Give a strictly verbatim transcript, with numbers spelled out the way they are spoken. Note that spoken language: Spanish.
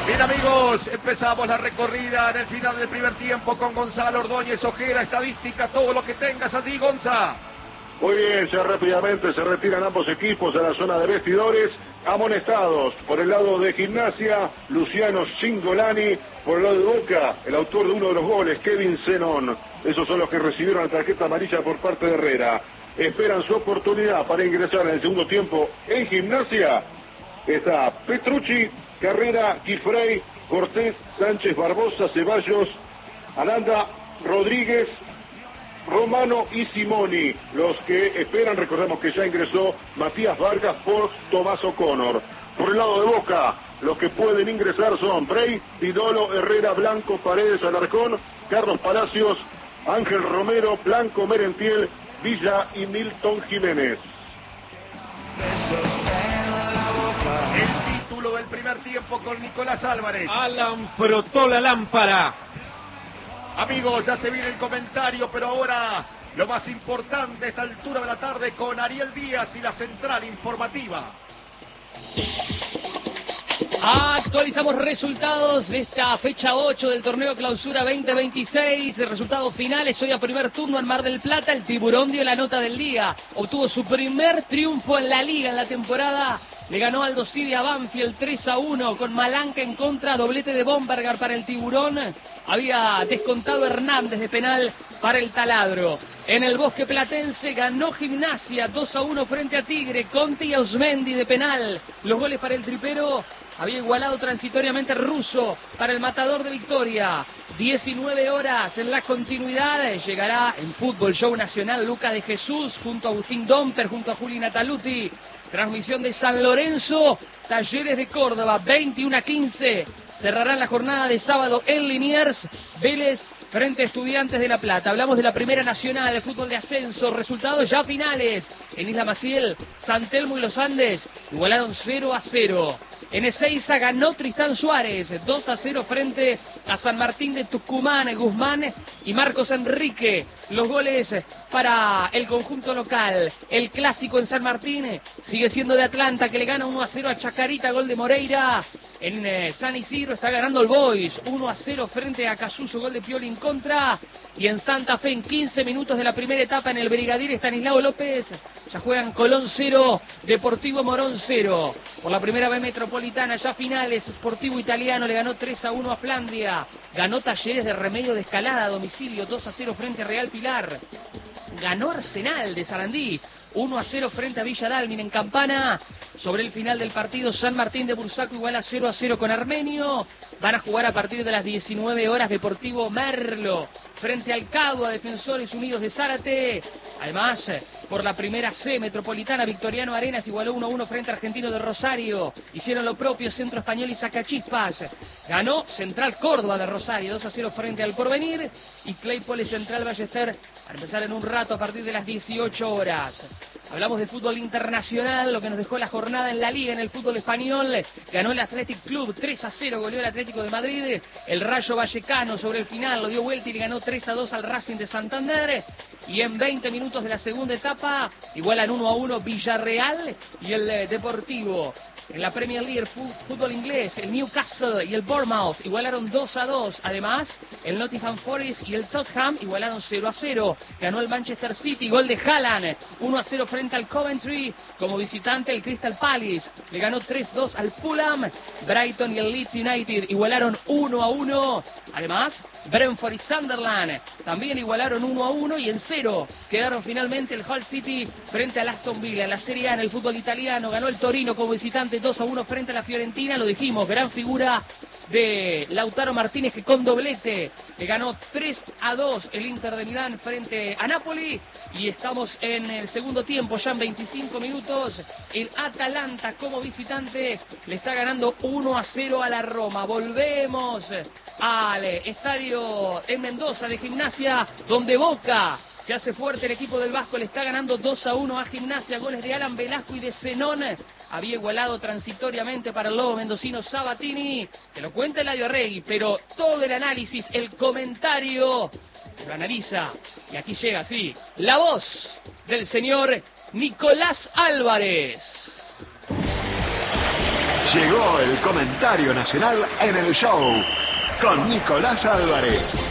Bien, amigos, empezamos la recorrida en el final del primer tiempo con Gonzalo Ordóñez Ojeda, estadística, todo lo que tengas allí, Gonza. Muy bien, ya rápidamente se retiran ambos equipos a la zona de vestidores, amonestados por el lado de Gimnasia, Luciano Cingolani, por el lado de Boca, el autor de uno de los goles, Kevin Zenón. Esos son los que recibieron la tarjeta amarilla por parte de Herrera. Esperan su oportunidad para ingresar en el segundo tiempo en Gimnasia. Está Petrucci, Carrera, Quifrey, Cortés, Sánchez, Barbosa, Ceballos, Aranda, Rodríguez, Romano y Simoni, los que esperan. Recordemos que ya ingresó Matías Vargas por Tomás O'Connor. Por el lado de Boca, los que pueden ingresar son Brey, Tidolo, Herrera, Blanco, Paredes, Alarcón, Carlos Palacios, Ángel Romero, Blanco, Merentiel, Villa y Milton Jiménez. El título del primer tiempo con Nicolás Álvarez. Alan frotó la lámpara. Amigos, ya se viene el comentario, pero ahora lo más importante a esta altura de la tarde con Ariel Díaz y la central informativa. Actualizamos resultados de esta fecha ocho del torneo Clausura veinte veintiséis. Resultados finales hoy a primer turno en Mar del Plata. El Tiburón dio la nota del día. Obtuvo su primer triunfo en la liga en la temporada. Le ganó Aldo Civi a Banfield tres a uno con Malanca en contra, doblete de Bombergar para el Tiburón. Había descontado Hernández de penal para el Taladro. En el Bosque Platense ganó Gimnasia dos a uno frente a Tigre, Conte y Ausmendi de penal. Los goles para el Tripero había igualado transitoriamente Russo para el Matador de Victoria. diecinueve horas en la continuidad. Llegará en Fútbol Show Nacional Luca de Jesús junto a Agustín Domper, junto a Juli Nataluti. Transmisión de San Lorenzo, Talleres de Córdoba, veintiuno a quince. Cerrará la jornada de sábado en Liniers, Vélez frente a Estudiantes de La Plata. Hablamos de la Primera Nacional, de fútbol de ascenso, resultados ya finales. En Isla Maciel, San Telmo y Los Andes igualaron cero a cero. En Ezeiza ganó Tristán Suárez, dos a cero frente a San Martín de Tucumán, Guzmán y Marcos Enrique. Los goles para el conjunto local. El clásico en San Martín sigue siendo de Atlanta, que le gana uno a cero a Chacarita, gol de Moreira. En eh, San Isidro está ganando el Boys, uno a cero frente a Casuso, gol de Pioli en contra. Y en Santa Fe, en quince minutos de la primera etapa, en el Brigadier Estanislao López, ya juegan Colón cero, Deportivo Morón cero. Por la primera vez metropolitana, ya finales, Sportivo Italiano le ganó tres a uno a Flandia. Ganó Talleres de Remedio de Escalada a domicilio, dos a cero frente a Real Pilar. Ganó Arsenal de Sarandí, uno a cero frente a Villa Dálmine en Campana. Sobre el final del partido, San Martín de Bursaco igual a cero a cero con Armenio. Van a jugar a partir de las diecinueve horas Deportivo Merlo frente al Cadua, Defensores Unidos de Zárate. Además, por la primera C metropolitana, Victoriano Arenas igualó uno a uno frente a Argentino de Rosario. Hicieron lo propio Centro Español y Sacachispas. Ganó Central Córdoba de Rosario, dos a cero frente al Porvenir. Y Claypole Central Ballester a empezar en un rato a partir de las dieciocho horas. Hablamos de fútbol internacional, lo que nos dejó la jornada en la Liga, en el fútbol español. Ganó el Athletic Club tres a cero, goleó el Atlético de Madrid. El Rayo Vallecano sobre el final lo dio vuelta y le ganó tres a dos al Racing de Santander. Y en veinte minutos de la segunda etapa, igualan uno a uno Villarreal y el eh, Deportivo. En la Premier League, fútbol inglés, el Newcastle y el Bournemouth igualaron dos a dos. Además, el Nottingham Forest y el Tottenham igualaron cero a cero. Ganó el Manchester City, gol de Haaland, uno a cero frente al Coventry. Como visitante, el Crystal Palace le ganó tres a dos al Fulham. Brighton y el Leeds United igualaron uno a uno. Además, Brentford y Sunderland también igualaron uno a uno. Y en cero quedaron finalmente el Hull City frente al Aston Villa. En la Serie A, en el fútbol italiano, ganó el Torino como visitante dos a uno frente a la Fiorentina. Lo dijimos, gran figura de Lautaro Martínez, que con doblete le ganó tres a dos el Inter de Milán frente a Napoli. Y estamos en el segundo tiempo, ya en veinticinco minutos. El Atalanta como visitante le está ganando uno a cero a la Roma. Volvemos al estadio en Mendoza de Gimnasia, donde Boca se hace fuerte. El equipo del Vasco le está ganando dos a uno a Gimnasia. Goles de Alan Velasco y de Zenón. Había igualado transitoriamente para el lobo mendocino Sabatini. Te lo cuenta Eladio Arregui, pero todo el análisis, el comentario, lo analiza. Y aquí llega, sí, la voz del señor Nicolás Álvarez. Llegó el comentario nacional en el show con Nicolás Álvarez.